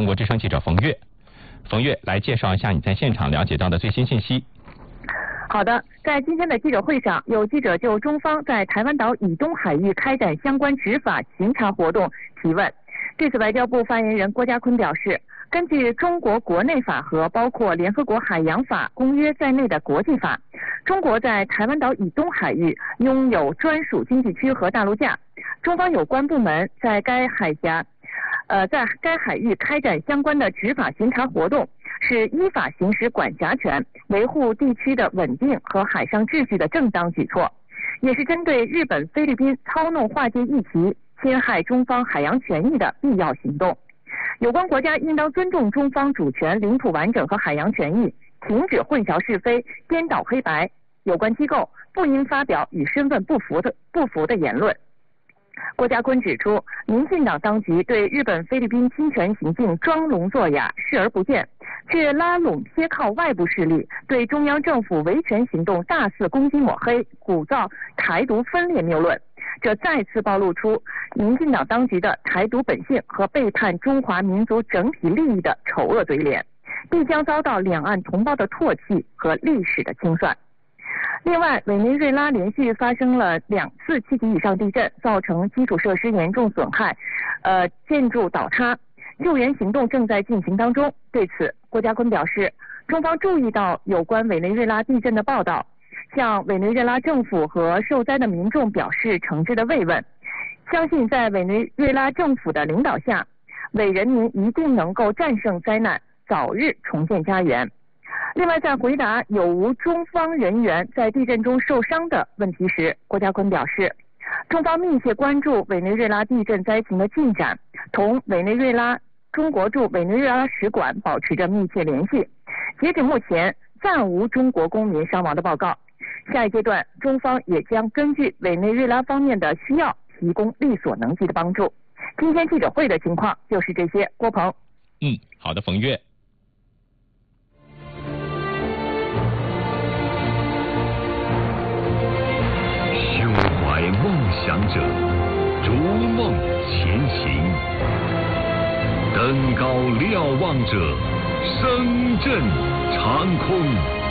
国之声记者冯月。冯月来介绍一下你在现场了解到的最新信息。 好的，在今天的记者会上，有记者就中方在台湾岛以东海域开展相关执法巡查活动提问。对此，外交部发言人郭家坤表示，根据中国国内法和包括联合国海洋法公约在内的国际法，中国在台湾岛以东海域拥有专属经济区和大陆架。中方有关部门在该海域开展相关的执法巡查活动，是依法行使管辖权，维护地区的稳定和海上秩序的正当举措，也是针对日本、菲律宾操弄划界议题、侵害中方海洋权益的必要行动。有关国家应当尊重中方主权、领土完整和海洋权益，停止混淆是非、颠倒黑白。有关机构不应发表与身份不符的言论。郭家坤指出，民进党当局对日本、菲律宾侵权行径装聋作哑、视而不见，却拉拢贴靠外部势力，对中央政府维权行动大肆攻击抹黑，鼓噪台独分裂谬论。这再次暴露出民进党当局的台独本性和背叛中华民族整体利益的丑恶嘴脸，必将遭到两岸同胞的唾弃和历史的清算。另外，委内瑞拉连续发生了2次7级以上地震，造成基础设施严重损害，建筑倒塌，救援行动正在进行当中。对此，郭家坤表示，中方注意到有关委内瑞拉地震的报道，向委内瑞拉政府和受灾的民众表示诚挚的慰问，相信在委内瑞拉政府的领导下，委人民一定能够战胜灾难，早日重建家园。另外，在回答有无中方人员在地震中受伤的问题时，郭家坤表示，中方密切关注委内瑞拉地震灾情的进展，同中国驻委内瑞拉使馆保持着密切联系。截止目前，暂无中国公民伤亡的报告。下一阶段，中方也将根据委内瑞拉方面的需要，提供力所能及的帮助。今天记者会的情况就是这些。郭鹏。 好的，冯月。 胸怀梦想者，逐梦前行；登高瞭望者，声震长空。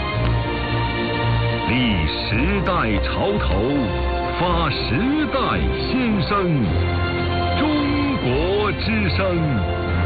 立时代潮头，发时代先声。中国之声。